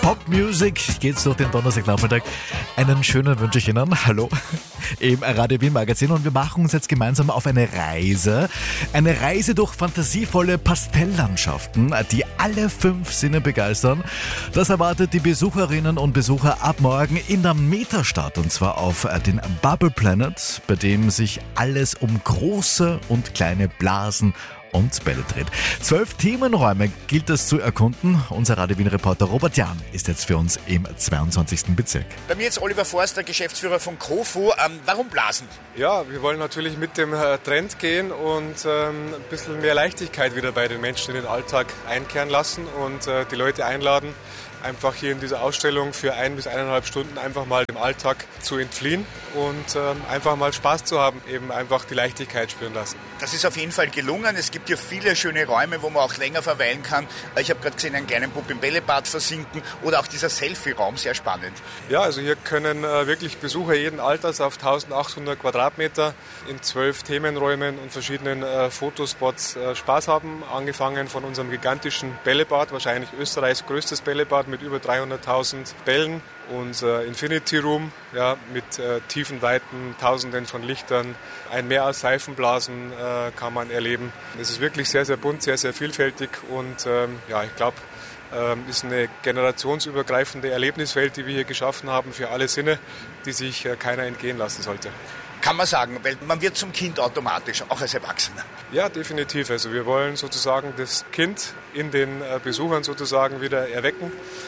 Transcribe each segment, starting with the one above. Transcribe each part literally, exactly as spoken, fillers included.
Popmusik geht's durch den Donnerstagnachmittag. Einen schönen wünsche ich Ihnen. Hallo, im Radio Wien Magazin, und wir machen uns jetzt gemeinsam auf eine Reise. Eine Reise durch fantasievolle Pastelllandschaften, die alle fünf Sinne begeistern. Das erwartet die Besucherinnen und Besucher ab morgen in der Metastadt, und zwar auf den Bubble Planet, bei dem sich alles um große und kleine Blasen und Bälle dreht. Zwölf Themenräume gilt es zu erkunden. Unser Radio Wien-Reporter Robert Jahn ist jetzt für uns im zweiundzwanzigsten Bezirk. Bei mir jetzt Oliver Forster, Geschäftsführer von Kofu. Ähm, warum Blasen? Ja, wir wollen natürlich mit dem äh, Trend gehen und ähm, ein bisschen mehr Leichtigkeit wieder bei den Menschen in den Alltag einkehren lassen und äh, die Leute einladen, einfach hier in dieser Ausstellung für ein bis eineinhalb Stunden einfach mal dem Alltag zu entfliehen und ähm, einfach mal Spaß zu haben, eben einfach die Leichtigkeit spüren lassen. Das ist auf jeden Fall gelungen. Es gibt hier viele schöne Räume, wo man auch länger verweilen kann. Ich habe gerade gesehen, einen kleinen Bub im Bällebad versinken oder auch dieser Selfie-Raum, sehr spannend. Ja, also hier können äh, wirklich Besucher jeden Alters auf eintausendachthundert Quadratmeter in zwölf Themenräumen und verschiedenen äh, Fotospots äh, Spaß haben. Angefangen von unserem gigantischen Bällebad, wahrscheinlich Österreichs größtes Bällebad mit über dreihunderttausend Bällen. Unser Infinity Room, ja, mit äh, tiefen Weiten, Tausenden von Lichtern, ein Meer aus Seifenblasen äh, kann man erleben. Es ist wirklich sehr, sehr bunt, sehr, sehr vielfältig und ähm, ja, ich glaube, ähm, ist eine generationsübergreifende Erlebniswelt, die wir hier geschaffen haben für alle Sinne, die sich äh, keiner entgehen lassen sollte. Kann man sagen, weil man wird zum Kind automatisch, auch als Erwachsener. Ja, definitiv. Also wir wollen sozusagen das Kind in den äh, Besuchern sozusagen wieder erwecken.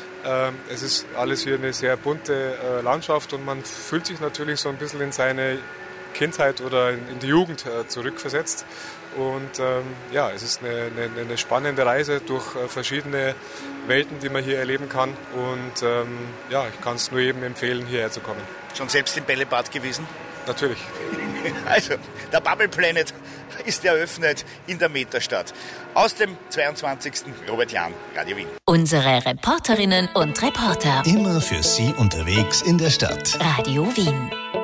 Es ist alles hier eine sehr bunte Landschaft und man fühlt sich natürlich so ein bisschen in seine Kindheit oder in die Jugend zurückversetzt. Und ähm, ja, es ist eine, eine, eine spannende Reise durch verschiedene Welten, die man hier erleben kann. Und ähm, ja, ich kann es nur jedem empfehlen, hierher zu kommen. Schon selbst im Bällebad gewesen? Natürlich. Also, der Bubble Planet ist eröffnet in der Metastadt. Aus dem zweiundzwanzigsten Robert Jahn, Radio Wien. Unsere Reporterinnen und Reporter. Immer für Sie unterwegs in der Stadt. Radio Wien.